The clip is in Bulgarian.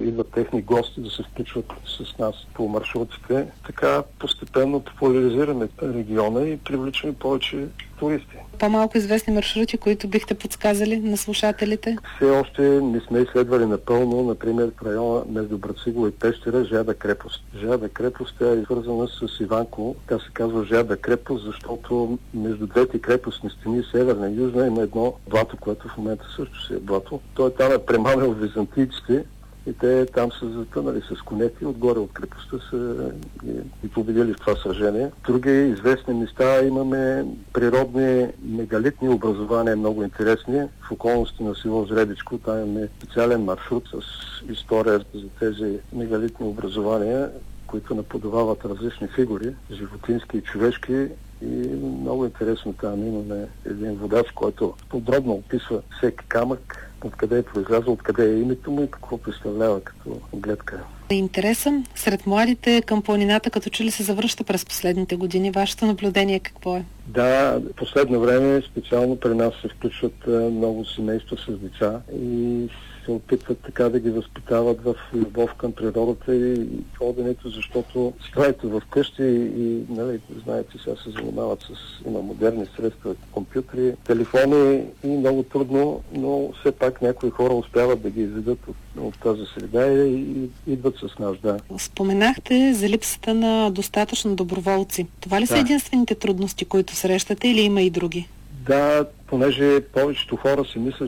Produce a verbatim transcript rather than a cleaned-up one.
идват техни гости да се включват с нас по маршрутите. Така постепенно популяризираме региона и привличаме повече туристи. По-малко известни маршрути, които бихте подсказали на слушателите? Все още не сме изследвали напълно, например в района между Брацигово и Пещера, Жада крепост. Жада крепост тя е свързана с Иванко. Тя се казва Жада крепост, защото между двете крепостни стени, северна и южна, има едно блато, което в момента също си е блато. Той там е премамил византийците и те там са затънали с конети, отгоре от крепостта са и, и победили в това сражение. Други известни места имаме природни мегалитни образования, много интересни. В околности на село Жребичко, там имаме специален маршрут с история за тези мегалитни образования, които наподобават различни фигури, животински и човешки. И много интересно там имаме един водач, който подробно описва всеки камък, откъде е произлязъл, откъде е името му и какво представлява като гледка. Интересът сред младите към планината като че ли се завръща през последните години. Вашето наблюдение какво е? Да, последно време специално при нас се включват много семейства с деца и се опитват така да ги възпитават в любов към природата и ходенето, защото стоите в къщи и, нали, знаете, сега се занимават с има модерни средства, компютри, телефони и много трудно, но все пак някои хора успяват да ги изведат от, от тази среда и, и идват с нас, да. Споменахте за липсата на достатъчно доброволци. Това ли да. са единствените трудности, които срещате или има и други? Да, понеже повечето хора си мислят,